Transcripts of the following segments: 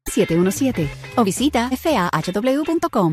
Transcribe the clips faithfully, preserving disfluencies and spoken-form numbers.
siete uno siete o visita f a h w punto com.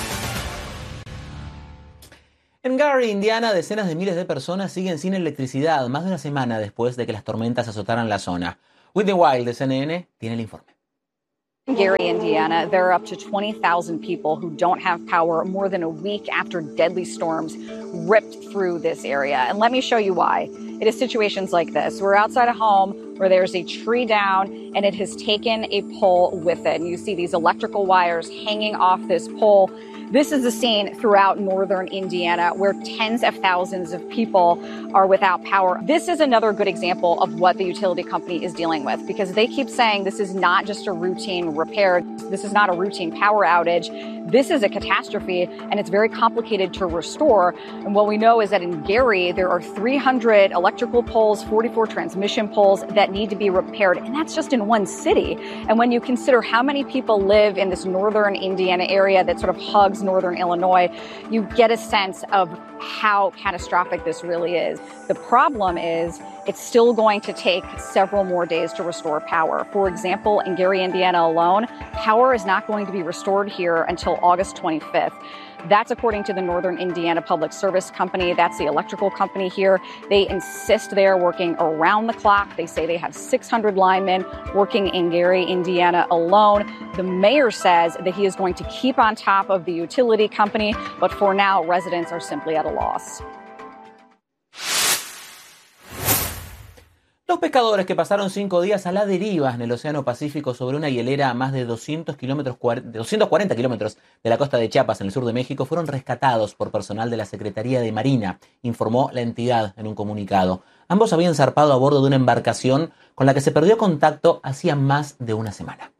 En Gary, Indiana, decenas de miles de personas siguen sin electricidad más de una semana después de que las tormentas azotaran la zona. Whitney Wild de C N N tiene el informe. In Gary, Indiana, there are up to twenty thousand people who don't have power more than a week after deadly storms ripped through this area. And let me show you why. It is situations like this. We're outside a home where there's a tree down and it has taken a pole with it. And you see these electrical wires hanging off this pole. This is the scene throughout northern Indiana where tens of thousands of people are without power. This is another good example of what the utility company is dealing with, because they keep saying this is not just a routine repair. This is not a routine power outage. This is a catastrophe, and it's very complicated to restore. And what we know is that in Gary, there are three hundred electrical poles, forty-four transmission poles that need to be repaired, and that's just in one city. And when you consider how many people live in this northern Indiana area that sort of hugs northern Illinois, you get a sense of how catastrophic this really is. The problem is it's still going to take several more days to restore power. For example, in Gary, Indiana alone, power is not going to be restored here until August twenty-fifth. That's according to the Northern Indiana Public Service Company. That's the electrical company here. They insist they are working around the clock. They say they have six hundred linemen working in Gary, Indiana alone. The mayor says that he is going to keep on top of the utility company, but for now, residents are simply at a loss. Los pescadores que pasaron cinco días a la deriva en el Océano Pacífico sobre una hielera a más de doscientos kilómetros, doscientos cuarenta kilómetros de la costa de Chiapas, en el sur de México, fueron rescatados por personal de la Secretaría de Marina, informó la entidad en un comunicado. Ambos habían zarpado a bordo de una embarcación con la que se perdió contacto hacía más de una semana.